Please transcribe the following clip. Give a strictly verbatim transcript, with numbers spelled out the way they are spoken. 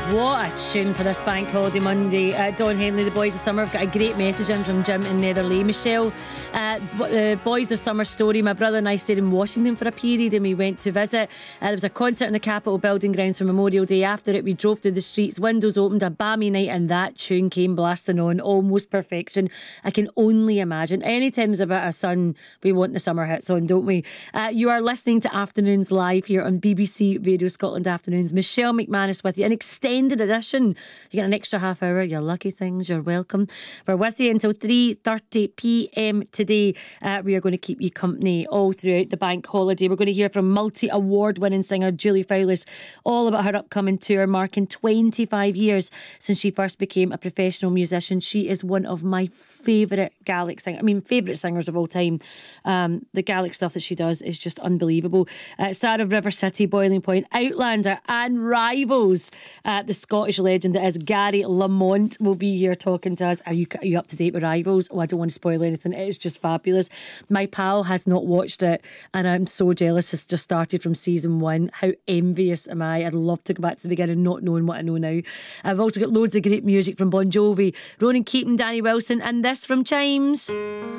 What a tune for this Bank Holiday Monday. Uh, Don Henley, the Boys of Summer. I've got a great message in from Jim in Netherley. Michelle, uh, the Boys of Summer story. My brother and I stayed in Washington for a period and we went to visit. Uh, there was a concert in the Capitol building grounds for Memorial Day. After it, we drove through the streets, windows opened, a balmy night, and that tune came blasting on. Almost perfection. I can only imagine. Anytime there's a bit of sun, we want the summer hits on, don't we? Uh, you are listening to Afternoons Live here on B B C Radio Scotland Afternoons. Michelle McManus with you. An extended edition. You get an extra half hour. You're lucky things. You're welcome. We're with you until three thirty p m today. Uh, we are going to keep you company all throughout the bank holiday. We're going to hear from multi-award winning singer Julie Fowlis all about her upcoming tour, marking twenty-five years since she first became a professional musician. She is one of my favourite Gaelic singers. I mean, favourite singers of all time. Um, the Gaelic stuff that she does is just unbelievable. Uh, star of River City, Boiling Point, Outlander and Rivals. Uh, the Scottish legend that is Gary Lamont will be here talking to us. Are you, are you up to date with Rivals? Oh, I don't want to spoil anything. It is just fabulous. My pal has not watched it and I'm so jealous. It's just started from season one. How envious am I? I'd love to go back to the beginning not knowing what I know now. I've also got loads of great music from Bon Jovi, Ronan Keating, Danny Wilson, and this from Chimes.